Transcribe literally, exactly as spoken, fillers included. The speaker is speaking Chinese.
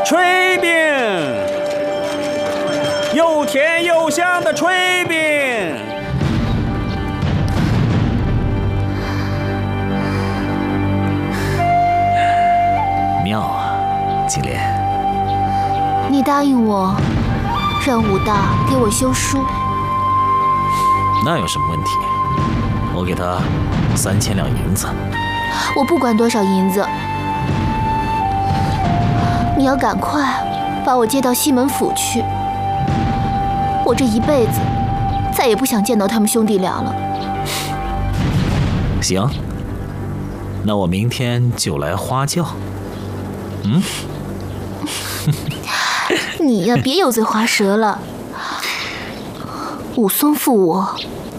炊饼，又甜又香的炊饼。 妙啊，金莲。 你答应我，让武大给我修书。 那有什么问题？我给他三千两银子。 我不管多少银子，你要赶快把我接到西门府去。我这一辈子再也不想见到他们兄弟俩了。 行，那我明天就来花轿。嗯， 你呀，别油嘴滑舌了。武松负我，